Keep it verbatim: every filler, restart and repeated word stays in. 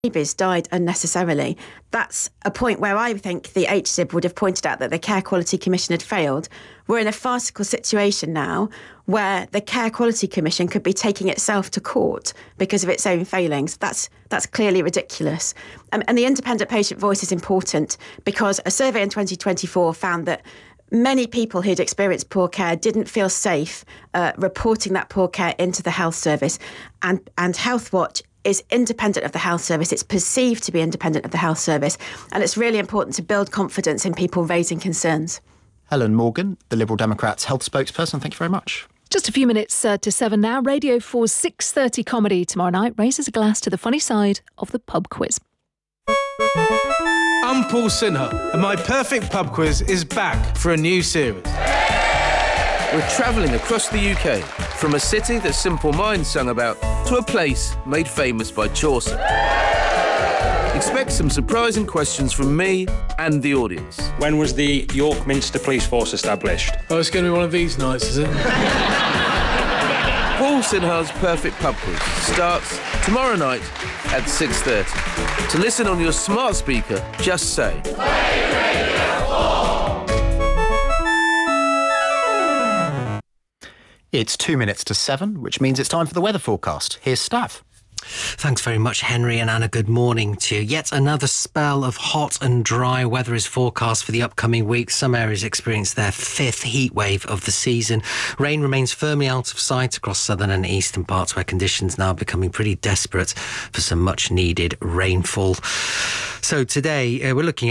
babies died unnecessarily. That's a point where I think the H S I B would have pointed out that the Care Quality Commission had failed. We're in a farcical situation now where the Care Quality Commission could be taking itself to court because of its own failings. That's that's clearly ridiculous. Um, and the independent patient voice is important because a survey in twenty twenty-four found that many people who'd experienced poor care didn't feel safe uh, reporting that poor care into the health service. And, and Healthwatch is independent of the health service. It's perceived to be independent of the health service. And it's really important to build confidence in people raising concerns. Helen Morgan, the Liberal Democrats health spokesperson, thank you very much. Just a few minutes uh, to seven now. Radio four's six thirty comedy tomorrow night raises a glass to the funny side of the pub quiz. I'm Paul Sinha, and my Perfect Pub Quiz is back for a new series. We're travelling across the U K, from a city that Simple Minds sung about to a place made famous by Chaucer. Expect some surprising questions from me and the audience. When was the York Minster Police Force established? Oh, it's going to be one of these nights, is it? Paul Sinha's Perfect Pub Quiz starts tomorrow night at six thirty. To listen on your smart speaker, just say... Play Radio four! It's two minutes to seven, which means it's time for the weather forecast. Here's Stav. Thanks very much, Henry, and Anna, good morning to you. Yet another spell of hot and dry weather is forecast for the upcoming weeks. Some areas experience their fifth heat wave of the season. Rain remains firmly out of sight across southern and eastern parts, where conditions now are becoming pretty desperate for some much-needed rainfall. So today, uh, we're looking at